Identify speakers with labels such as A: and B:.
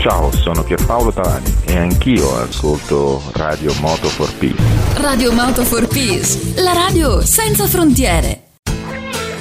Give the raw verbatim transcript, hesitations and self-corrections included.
A: Ciao, sono Pierpaolo Tavani e anch'io ascolto Radio Moto for Peace.
B: Radio Moto for Peace, la radio senza frontiere.